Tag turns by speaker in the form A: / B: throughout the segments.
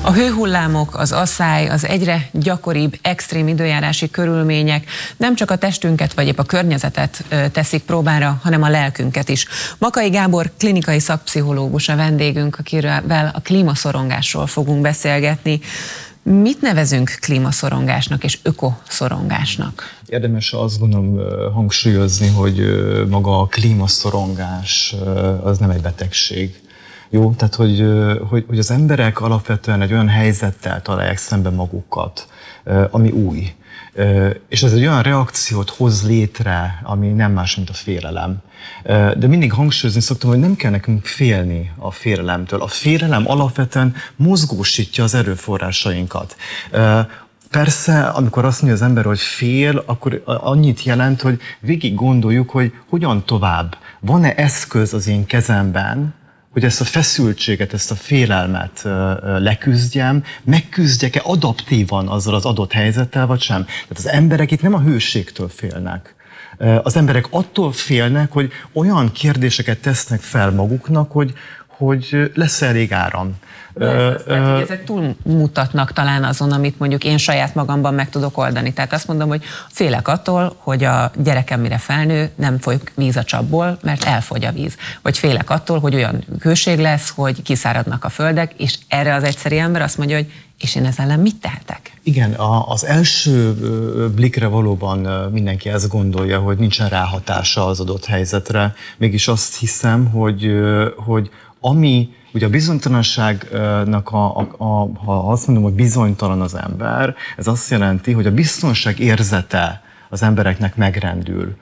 A: A hőhullámok, az asszály, az egyre gyakoribb extrém időjárási körülmények nem csak a testünket vagy épp a környezetet teszik próbára, hanem a lelkünket is. Makai Gábor klinikai szakpszichológus a vendégünk, akivel a klímaszorongásról fogunk beszélgetni. Mit nevezünk klímaszorongásnak és ökoszorongásnak?
B: Érdemes azt gondolom hangsúlyozni, hogy maga a klímaszorongás az nem egy betegség. Jó, tehát hogy az emberek alapvetően egy olyan helyzettel találják szembe magukat, ami új. És ez egy olyan reakciót hoz létre, ami nem más, mint a félelem. De mindig hangsúlyozni szoktam, hogy nem kell nekünk félni a félelemtől. A félelem alapvetően mozgósítja az erőforrásainkat. Persze, amikor azt mondja az ember, hogy fél, akkor annyit jelent, hogy végig gondoljuk, hogy hogyan tovább. Van-e eszköz az én kezemben, hogy ezt a feszültséget, ezt a félelmet leküzdjem, megküzdjek-e adaptívan azzal az adott helyzettel, vagy sem. Tehát az emberek itt nem a hőségtől félnek. Az emberek attól félnek, hogy olyan kérdéseket tesznek fel maguknak, hogy lesz elég áram.
A: Tehát, hogy ezek túlmutatnak talán azon, amit mondjuk én saját magamban meg tudok oldani. Tehát azt mondom, hogy félek attól, hogy a gyerekem mire felnő, nem folyik víz a csapból, mert elfogy a víz. Vagy félek attól, hogy olyan hőség lesz, hogy kiszáradnak a földek, és erre az egyszerű ember azt mondja, hogy és én ezzel ellen mit tehetek?
B: Igen, az első blikre valóban mindenki ezt gondolja, hogy nincsen ráhatása az adott helyzetre. Mégis azt hiszem, hogy ami ugye a bizonytalanságnak, ha azt mondom, hogy bizonytalan az ember, ez azt jelenti, hogy a biztonság érzete az embereknek megrendül.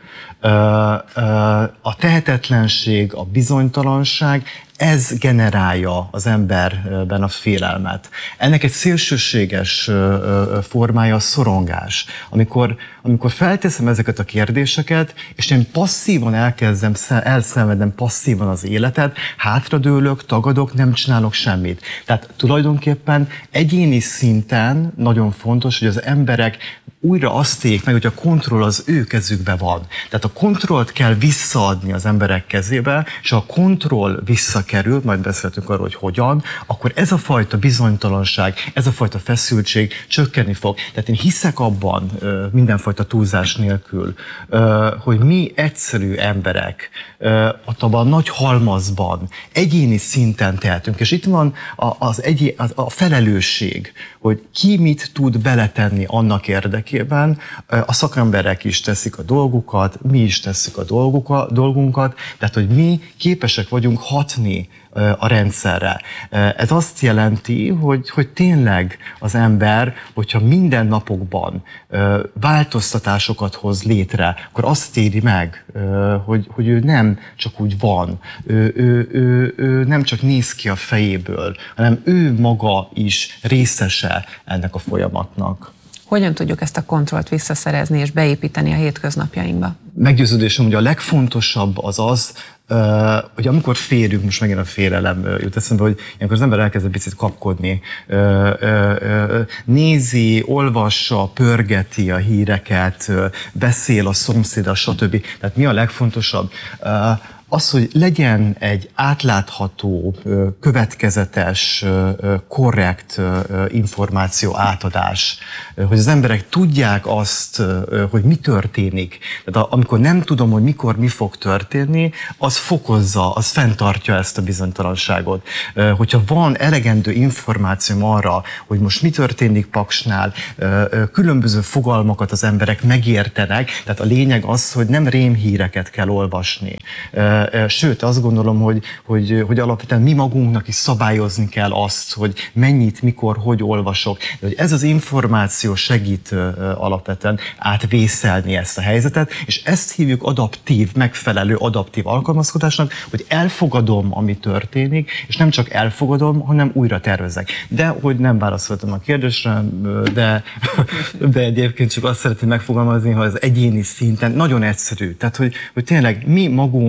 B: A tehetetlenség, a bizonytalanság, ez generálja az emberben a félelmet. Ennek egy szélsőséges formája a szorongás. Amikor felteszem ezeket a kérdéseket, és én passzívan elszenvedem passzívan az életet, hátradőlök, tagadok, nem csinálok semmit. Tehát tulajdonképpen egyéni szinten nagyon fontos, hogy az emberek újra azt éljék meg, hogy a kontroll az ő kezükben van. Tehát a kontrollt kell visszaadni az emberek kezébe, és ha a kontroll visszakerül, majd beszéltünk arról, hogy hogyan, akkor ez a fajta bizonytalanság, ez a fajta feszültség csökkenni fog. Tehát én hiszek abban, mindenfajta túlzás nélkül, hogy mi egyszerű emberek abban a nagy halmazban, egyéni szinten tehetünk. És itt van a felelősség, hogy ki mit tud beletenni annak érdekében. A szakemberek is teszik a dolgukat, mi is tesszük a dolgunkat, tehát hogy mi képesek vagyunk hatni a rendszerre. Ez azt jelenti, hogy tényleg az ember, hogyha minden napokban változtatásokat hoz létre, akkor azt éri meg, hogy ő nem csak úgy van, ő nem csak néz ki a fejéből, hanem ő maga is részese ennek a folyamatnak.
A: Hogyan tudjuk ezt a kontrollt visszaszerezni és beépíteni a hétköznapjainkba?
B: Meggyőződésem, hogy a legfontosabb az, hogy amikor félünk, most megint a félelem jut eszembe, hogy ilyenkor az ember elkezd egy picit kapkodni, nézi, olvassa, pörgeti a híreket, beszél a szomszéddal, stb. Tehát mi a legfontosabb? Az, hogy legyen egy átlátható, következetes, korrekt információ átadás, hogy az emberek tudják azt, hogy mi történik. Tehát amikor nem tudom, hogy mikor mi fog történni, az fokozza, az fenntartja ezt a bizonytalanságot. Hogyha van elegendő információm arra, hogy most mi történik Paksnál, különböző fogalmakat az emberek megértenek, tehát a lényeg az, hogy nem rémhíreket kell olvasni. Sőt, azt gondolom, hogy alapvetően mi magunknak is szabályozni kell azt, hogy mennyit, mikor, hogy olvasok. De hogy ez az információ segít alapvetően átvészelni ezt a helyzetet, és ezt hívjuk megfelelő adaptív alkalmazkodásnak, hogy elfogadom, ami történik, és nem csak elfogadom, hanem újra tervezek. De hogy nem válaszoltam a kérdésre, de egyébként csak azt szeretném megfogalmazni, hogy az egyéni szinten nagyon egyszerű. Tehát, hogy tényleg mi magunk hogyan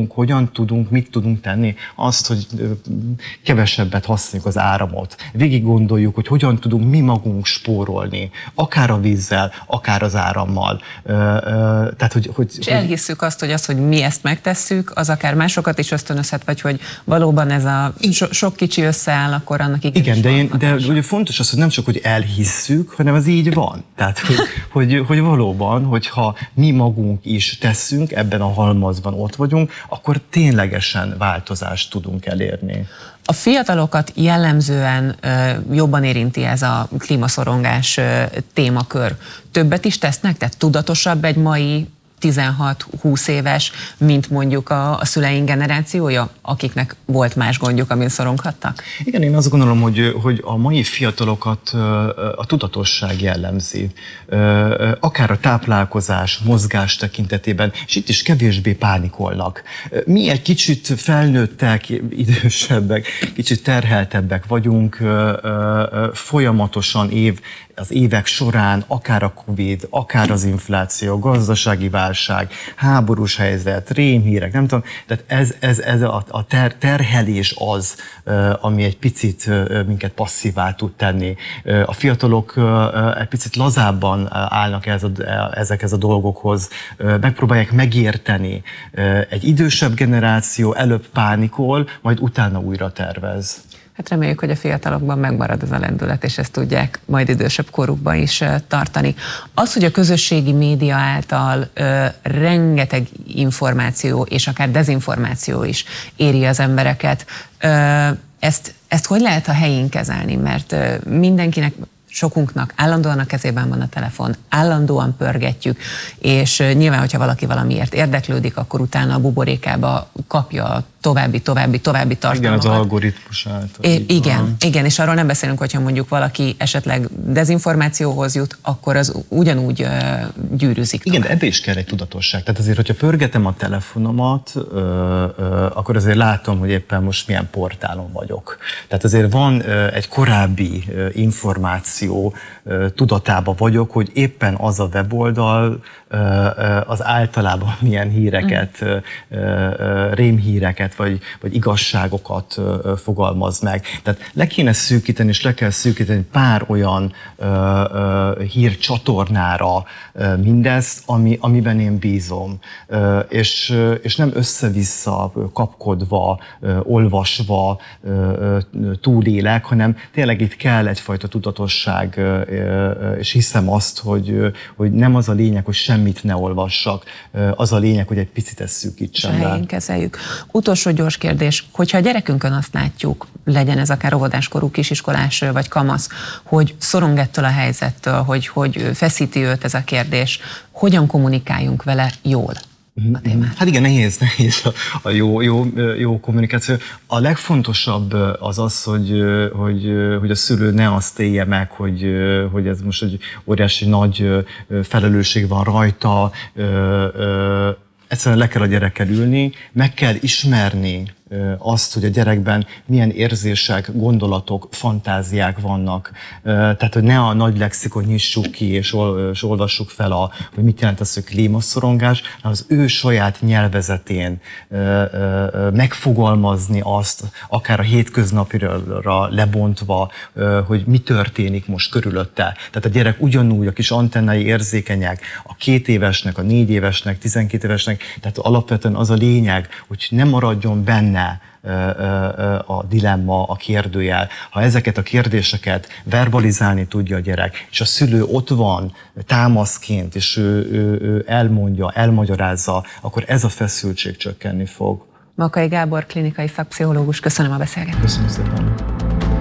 B: hogyan tudunk, mit tudunk tenni, azt, hogy kevesebbet használjuk az áramot. Végig gondoljuk, hogy hogyan tudunk mi magunk spórolni, akár a vízzel, akár az árammal. Tehát,
A: és elhisszük azt, hogy mi ezt megtesszük, az akár másokat is ösztönözhet, vagy hogy valóban ez a sok kicsi összeáll, akkor annak
B: igen, de ugye fontos az, hogy nem csak, hogy elhisszük, hanem az így van. Tehát, hogy valóban, hogyha mi magunk is teszünk, ebben a halmazban ott vagyunk, akkor ténylegesen változást tudunk elérni.
A: A fiatalokat jellemzően jobban érinti ez a klímaszorongás témakör. Többet is tesznek? Tehát tudatosabb egy mai 16-20 éves, mint mondjuk a szüleink generációja, akiknek volt más gondjuk, amin szoronghattak?
B: Igen, én azt gondolom, hogy a mai fiatalokat a tudatosság jellemzi. Akár a táplálkozás, mozgás tekintetében, és itt is kevésbé pánikolnak. Mi egy kicsit felnőttek, idősebbek, kicsit terheltebbek vagyunk, folyamatosan az évek során, akár a Covid, akár az infláció, gazdasági válság, háborús helyzet, rémhírek, nem tudom, tehát ez a terhelés az, ami egy picit minket passzívá tud tenni. A fiatalok egy picit lazábban állnak ezekhez a dolgokhoz, megpróbálják megérteni. Egy idősebb generáció előbb pánikol, majd utána újra tervez.
A: Hát reméljük, hogy a fiatalokban megmarad ez a lendület, és ezt tudják majd idősebb korukban is tartani. Az, hogy a közösségi média által rengeteg információ és akár dezinformáció is éri az embereket, ezt hogy lehet a helyén kezelni? Mert mindenkinek, sokunknak állandóan a kezében van a telefon, állandóan pörgetjük, és nyilván, hogyha valaki valamiért érdeklődik, akkor utána a buborékába kapja további tartalmakat.
B: Igen, az algoritmus által.
A: Igen, és arról nem beszélünk, hogyha mondjuk valaki esetleg dezinformációhoz jut, akkor az ugyanúgy gyűrűzik.
B: Igen, de ebbe is kell egy tudatosság. Tehát azért, hogyha pörgetem a telefonomat, akkor azért látom, hogy éppen most milyen portálon vagyok. Tehát azért van egy korábbi információ tudatában vagyok, hogy éppen az a weboldal az általában milyen híreket, rémhíreket, vagy igazságokat fogalmaz meg. Tehát le kéne szűkíteni, és le kell szűkíteni pár olyan hírcsatornára mindezt, amiben én bízom. És nem össze-vissza kapkodva, olvasva túlélek, hanem tényleg itt kell egyfajta tudatosság, és hiszem azt, hogy nem az a lényeg, hogy semmit ne olvassak, az a lényeg, hogy egy picit ezt szűkítsen le.
A: Helyén kezeljük. Utolsó gyors kérdés, hogyha a gyerekünkön azt látjuk, legyen ez akár óvodáskorú, kisiskolás vagy kamasz, hogy szorong ettől a helyzettől, hogy feszíti őt ez a kérdés, hogyan kommunikáljunk vele jól a témát?
B: Hát igen, nehéz a jó kommunikáció. A legfontosabb az, hogy a szülő ne azt élje meg, hogy ez most egy óriási nagy felelősség van rajta, egyszerűen le kell a gyerekkel ülni, meg kell ismerni azt, hogy a gyerekben milyen érzések, gondolatok, fantáziák vannak. Tehát, hogy ne a nagy lexikon nyissuk ki, és olvassuk fel, hogy mit jelent az, hogy klímaszorongás, hanem az ő saját nyelvezetén megfogalmazni azt, akár a hétköznapira lebontva, hogy mi történik most körülötte. Tehát a gyerek ugyanúgy, a kis antennái érzékenyek, a 2 évesnek, a 4 évesnek, 12 évesnek, tehát alapvetően az a lényeg, hogy nem maradjon benne a dilemma, a kérdőjel. Ha ezeket a kérdéseket verbalizálni tudja a gyerek, és a szülő ott van támaszként, és ő elmondja, elmagyarázza, akkor ez a feszültség csökkenni fog.
A: Makay Gábor, klinikai szakpszichológus, köszönöm a beszélgetést.
B: Köszönöm szépen.